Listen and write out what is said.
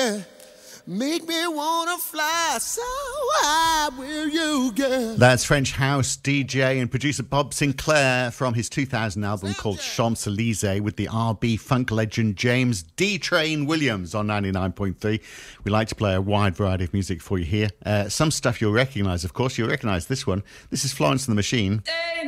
yeah. Make me wanna fly, so high will you get? That's French house DJ and producer Bob Sinclair from his 2000 album called Champs-Élysées with the R&B funk legend James D. Train Williams on 99.3. We like to play a wide variety of music for you here. Some stuff you'll recognise, of course. You'll recognise this one. This is Florence and the Machine.